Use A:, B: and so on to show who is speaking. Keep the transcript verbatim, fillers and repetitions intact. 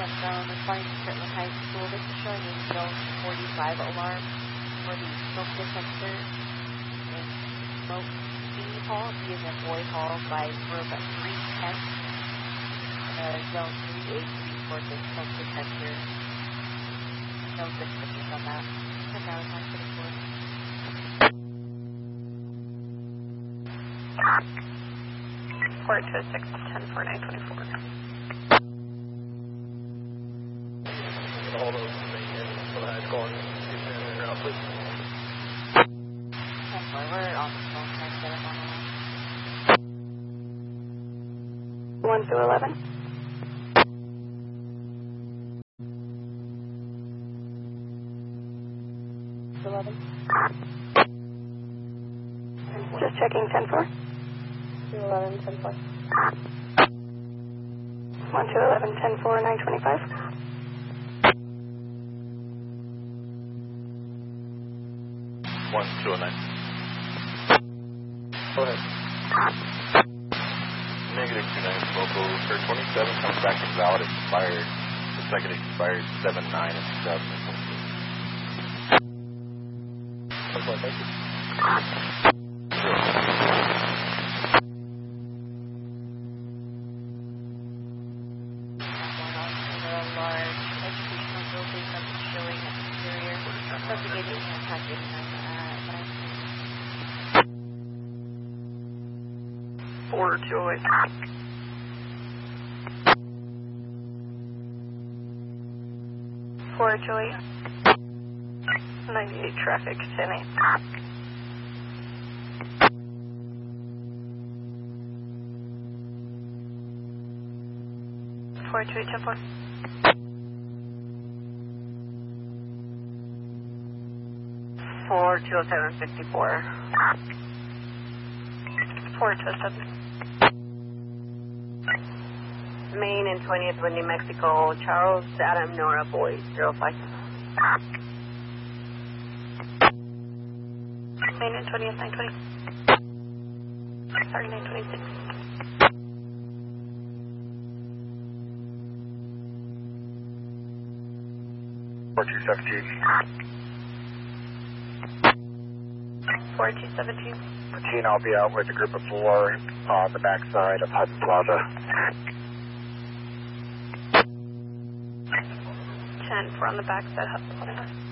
A: from responding to Kirtland High School. This is showing a zone forty-five alarm for the smoke detector in Smoke B Hall, B as in Boy Hall, by room three ten. And uh, zone three eighty-three for the smoke detector. No descriptions on that. ten thousand nine thirty-four.
B: four two six, ten four nine twenty-four.
C: Hold on, so that's going to be around, please.
A: ten four, we're on the phone, trying to get him on the line.
B: one through eleven.
A: eleven.
B: Just checking ten four.
A: two eleven, ten four.
B: one two eleven, ten four, nine twenty-five.
C: one two oh nine. Go ahead. Negative two nine, local for twenty-seven comes back invalid, expired. Looks like it expired seven nine and two thousand twenty-two. Thank you.
A: Large educational building that's showing exterior. Investigating contact eighty-nine at
B: four two oh eight. four two oh eight. ninety-eight traffic, ten eight. four two eight, ten four. four two oh seven, fifty-four. four two oh seven. Main and twentieth with New Mexico, Charles Adam Nora Boy, zero five. Main and twentieth, nine twenty. Sorry, nine twenty-six.
C: four two seventeen.
B: four two seventeen.
C: Gene, I'll be out with a group of four on the backside of Hudson Plaza.
B: ten four on the back side, Hudson Plaza.